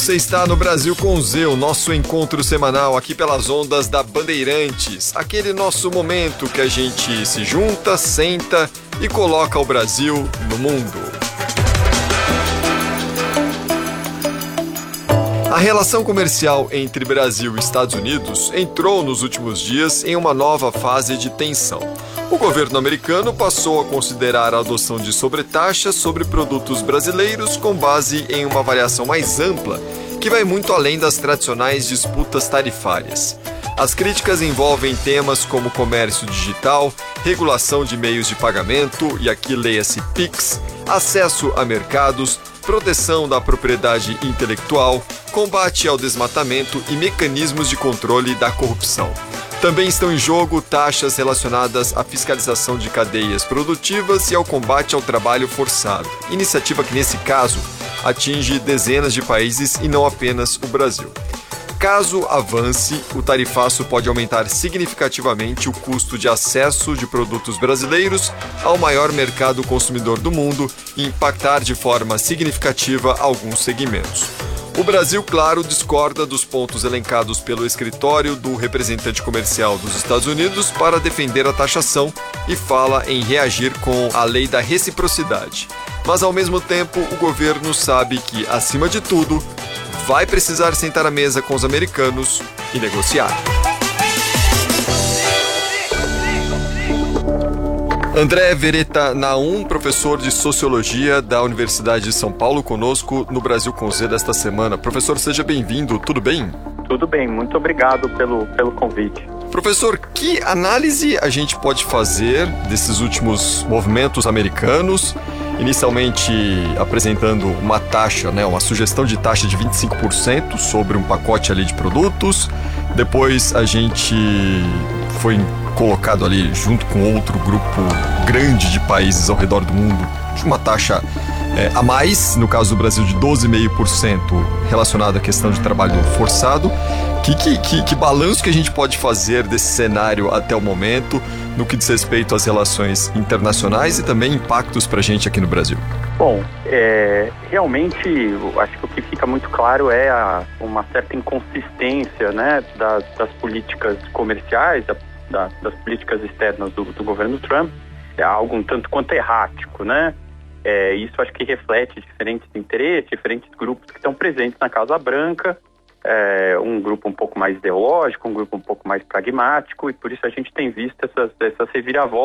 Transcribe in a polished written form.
Você está no Brasil com Z, o nosso encontro semanal aqui pelas ondas da Bandeirantes. Aquele nosso momento que a gente se junta, senta e coloca o Brasil no mundo. A relação comercial entre Brasil e Estados Unidos entrou nos últimos dias em uma nova fase de tensão. O governo americano passou a considerar a adoção de sobretaxas sobre produtos brasileiros com base em uma avaliação mais ampla, que vai muito além das tradicionais disputas tarifárias. As críticas envolvem temas como comércio digital, regulação de meios de pagamento, e aqui leia-se PIX, acesso a mercados, proteção da propriedade intelectual, combate ao desmatamento e mecanismos de controle da corrupção. Também estão em jogo taxas relacionadas à fiscalização de cadeias produtivas e ao combate ao trabalho forçado, iniciativa que, nesse caso, atinge dezenas de países e não apenas o Brasil. Caso avance, o tarifaço pode aumentar significativamente o custo de acesso de produtos brasileiros ao maior mercado consumidor do mundo e impactar de forma significativa alguns segmentos. O Brasil, claro, discorda dos pontos elencados pelo escritório do representante comercial dos Estados Unidos para defender a taxação e fala em reagir com a lei da reciprocidade. Mas, ao mesmo tempo, o governo sabe que, acima de tudo, vai precisar sentar à mesa com os americanos e negociar. André Vereta Naum, professor de Sociologia da Universidade de São Paulo, conosco no Brasil com Z desta semana. Professor, seja bem-vindo, tudo bem? Tudo bem, muito obrigado pelo convite. Professor, que análise a gente pode fazer desses últimos movimentos americanos? Inicialmente apresentando uma taxa, uma sugestão de taxa de 25% sobre um pacote ali de produtos. Depois a gente foi colocado ali junto com outro grupo grande de países ao redor do mundo de uma taxa a mais, no caso do Brasil de 12,5% relacionado à questão de trabalho forçado. Que balanço que a gente pode fazer desse cenário até o momento no que diz respeito às relações internacionais e também impactos para a gente aqui no Brasil? Bom, realmente acho que o que fica muito claro é uma certa inconsistência, das políticas comerciais, das políticas externas do governo Trump. É algo um tanto quanto errático, isso acho que reflete diferentes interesses, diferentes grupos que estão presentes na Casa Branca, um grupo um pouco mais ideológico, um grupo um pouco mais pragmático, e por isso a gente tem visto essas reviravoltas